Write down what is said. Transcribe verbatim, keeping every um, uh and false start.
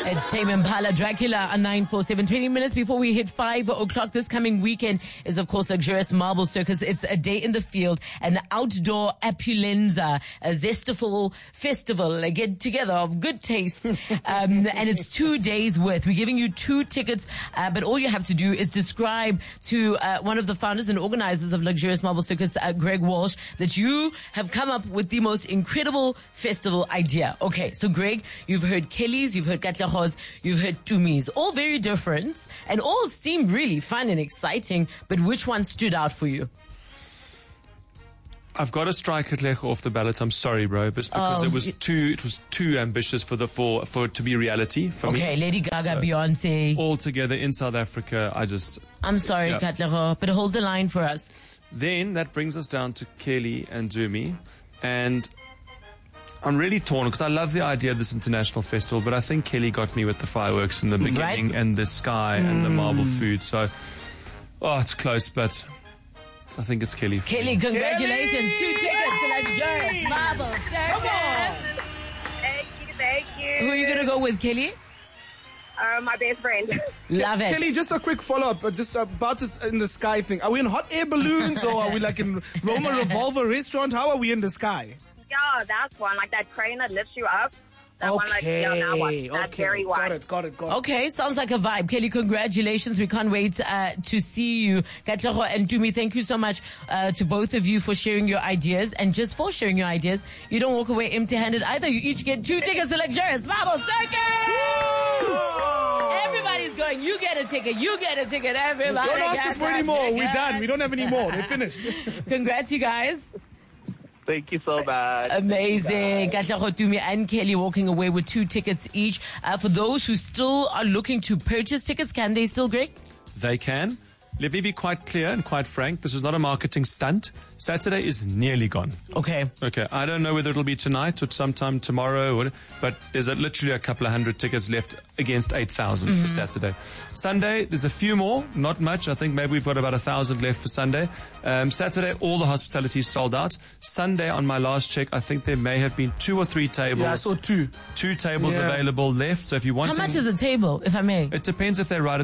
It's Tame Impala, Dracula on nine four seven. twenty minutes before we hit five o'clock this coming weekend is, of course, Luxurious Marble Circus. It's a day in the field, an outdoor Apulenza, a zestful festival, a get together of good taste. Um, and it's two days worth. We're giving you two tickets, uh, but all you have to do is describe to uh, one of the founders and organizers of Luxurious Marble Circus, uh, Greg Walsh, that you have come up with the most incredible festival idea. Okay, so Greg, you've heard Kelly's, you've heard Katlehos, you've heard Tumi's, all very different and all seem really fun and exciting, but which one stood out for you? I've got to strike Katlehos off the ballot. I'm sorry, bro, but it's because Oh, it was too it was too ambitious for the for for it to be reality for me. Okay, Lady Gaga, So, Beyonce. all together in South Africa. I just I'm sorry, Yeah. Katlehos, but hold the line for us. Then that brings us down to Kelly and Dumi, and I'm really torn because I love the idea of this international festival, but I think Kelly got me with the fireworks in the beginning Right. and the sky and the marble food. So, oh, it's close, but I think it's Kelly. for Kelly, me. congratulations. Two tickets to Luxurious Marble Circus. Thank you, thank you. Who are you going to go with, Kelly? Uh, my best friend. Love it. Kelly, just a quick follow-up, uh, just about this in the sky thing. Are we in hot air balloons or are we like in Roma Revolver restaurant? How are we in the sky? Yeah, that's one. Like that train that lifts you up. That one, like, yeah, that one. That's okay. very Got wide. it, got it, got it. Okay, sounds like a vibe. Kelly, congratulations. We can't wait uh, to see you. Katlehos and Tumi, thank you so much uh, to both of you for sharing your ideas. And just for sharing your ideas, you don't walk away empty-handed either. You each get two tickets to Luxurious Marble Circus! Everybody's going, you get a ticket, you get a ticket, everybody Don't ask gets us for a any more. We're ticket. done. We don't have any more. They're finished. Congrats, you guys. Thank you so much. Amazing. Katlehos, Tumi and Kelly walking away with two tickets each. Uh, for those who still are looking to purchase tickets, can they still, Greg? They can. Let me be quite clear and quite frank. This is not a marketing stunt. Saturday is nearly gone. Okay. Okay, I don't know whether it'll be tonight or sometime tomorrow, or, but there's a, literally a couple of hundred tickets left against eight thousand Mm-hmm. for Saturday. Sunday, there's a few more, not much. I think maybe we've got about a thousand left for Sunday. Um, Saturday, all the hospitality is sold out. Sunday, on my last check, I think there may have been two or three tables. Yeah, I saw two. Two tables Yeah. available left. So if you want How to, much is a table, if I may? it depends if they ride